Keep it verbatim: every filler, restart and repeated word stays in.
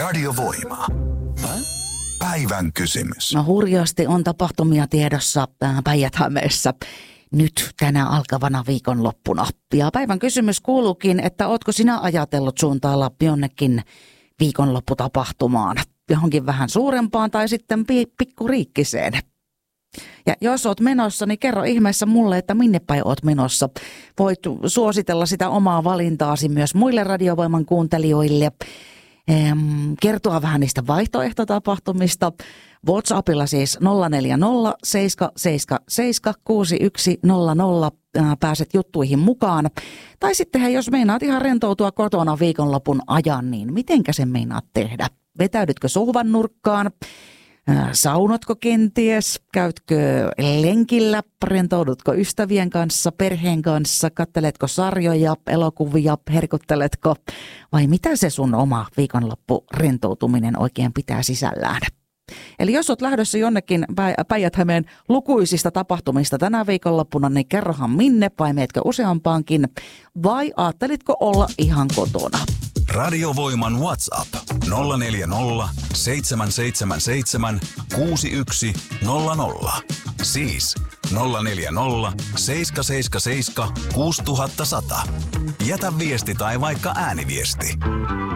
Radiovoima. Päivän kysymys. No hurjasti on tapahtumia tiedossa äh, Päijät-Hämeessä nyt tänä alkavana viikonloppuna. Ja päivän kysymys kuuluukin, että ootko sinä ajatellut suuntailla jonnekin viikonlopputapahtumaan? Johonkin vähän suurempaan tai sitten pi- pikkuriikkiseen. Ja jos oot menossa, niin kerro ihmeessä mulle, että minne päin oot menossa. Voit suositella sitä omaa valintaasi myös muille Radiovoiman kuuntelijoille. Ehm, kertoa vähän niistä vaihtoehtotapahtumista. WhatsAppilla siis nolla neljä nolla seitsemän seitsemän seitsemän kuusi yksi nolla nolla äh, pääset juttuihin mukaan. Tai sitten hei, jos meinaat ihan rentoutua kotona viikonlopun ajan, niin mitenkä sen meinaat tehdä? Vetäydytkö sohvan nurkkaan? Äh, saunotko kenties? Käytkö lenkillä? Rentoudutko ystävien kanssa, perheen kanssa? Katteletko sarjoja, elokuvia? Herkutteletko? Vai mitä se sun oma viikonloppu rentoutuminen oikein pitää sisällään? Eli jos olet lähdössä jonnekin Päijät-Hämeen lukuisista tapahtumista tänä viikonloppuna, niin kerrohan minne, vai meetkö useampaankin, vai ajattelitko olla ihan kotona? Radiovoiman WhatsApp nolla neljä nolla seitsemän seitsemän seitsemän kuusi yksi nolla nolla. Siis nolla neljä nolla seitsemän seitsemän seitsemän kuusi nolla nolla. Jätä viesti tai vaikka ääniviesti.